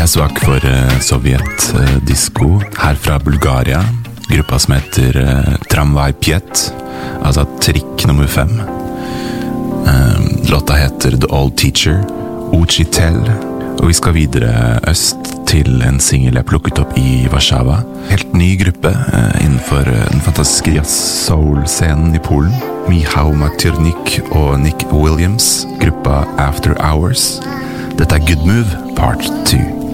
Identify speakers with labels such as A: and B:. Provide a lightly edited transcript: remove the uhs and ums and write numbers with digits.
A: er svak for sovjet-disco, her fra Bulgaria, gruppa som heter Tramvaj Pjet, altså trikk nummer 5. Låta heter The Old Teacher, Uchitel, og vi skal videre øst til en single jeg plukket opp i Warszawa. Helt ny gruppe innenfor den fantastiske jazz-soul-scenen i Polen. Michał Matyrnik og Nick Williams, gruppa After Hours. Dette er Good Move, part 2.